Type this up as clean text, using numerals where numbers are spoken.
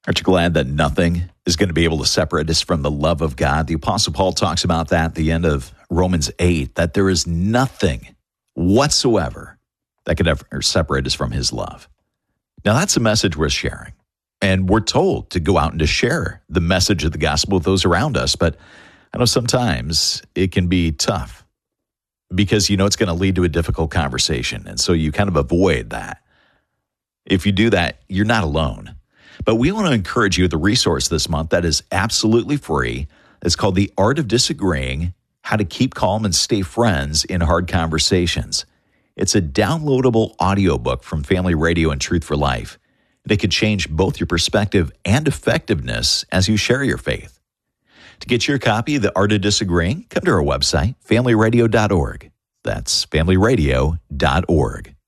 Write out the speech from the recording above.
Aren't you glad that nothing is going to be able to separate us from the love of God? The Apostle Paul talks about that at the end of Romans 8, that there is nothing whatsoever that could ever separate us from his love. Now, that's a message worth sharing. And we're told to go out and to share the message of the gospel with those around us. But I know sometimes it can be tough because you know it's going to lead to a difficult conversation. And so you kind of avoid that. If you do that, you're not alone. But we want to encourage you with a resource this month that is absolutely free. It's called The Art of Disagreeing, How to Keep Calm and Stay Friends in Hard Conversations. It's a downloadable audiobook from Family Radio and Truth for Life. It could change both your perspective and effectiveness as you share your faith. To get your copy of The Art of Disagreeing, come to our website, familyradio.org. That's familyradio.org.